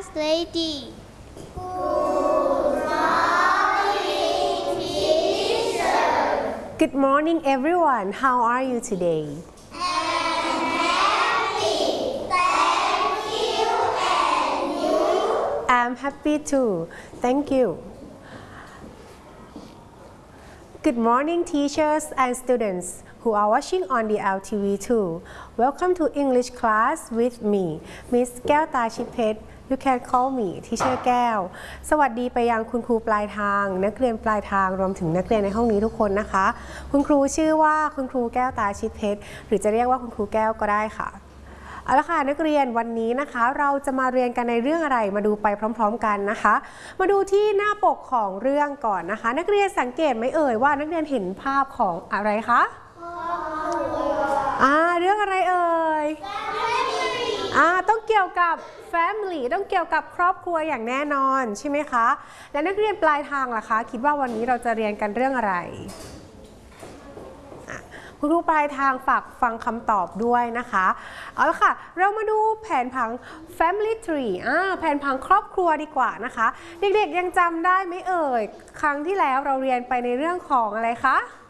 First Lady. Good morning, everyone. How are you today? I'm happy. Thank you. And you? I'm happy too. Thank you. Good morning, teachers and students who are watching on the LTV2. Welcome to English class with me, Miss แก้วตาชิดเพชร You can call me Teacher แก้ว สวัสดีไปยังคุณครูปลายทางนักเรียนปลายทางรวมถึงนักเรียนในห้องนี้ทุกคนนะคะ คุณครูชื่อว่าคุณครูแก้วตาชิดเพชรหรือจะเรียกว่าคุณครูแก้วก็ได้ค่ะ เอาละค่ะนักเรียนวันนี้นะคะเราจะมาเรียนกันในเรื่องอะไรมาดูไปพร้อมๆกันนะคะ มาดูที่หน้าปกของเรื่องก่อนนะคะนักเรียนสังเกตไหมเอ่ยว่านักเรียนเห็นภาพของอะไรคะเรื่องอะไรเอ่ยต้องเกี่ยวกับ family ต้องเกี่ยวกับครอบครัวอย่างแน่นอนใช่ไหมคะและนักเรียนปลายทางล่ะคะคิดว่าวันนี้เราจะเรียนกันเรื่องอะไรคุณครูปลายทางฝากฟังคำตอบด้วยนะคะเอาละค่ะเรามาดูแผนผัง family tree แผนผังครอบครัวดีกว่านะคะเด็กๆยังจำได้ไหมเอ่ยครั้งที่แล้วเราเรียนไปในเรื่องของอะไรคะ